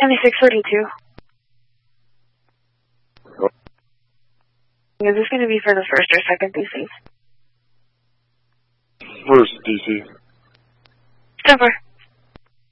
2642. Is this going to be for the first or second DC? First DC. Over.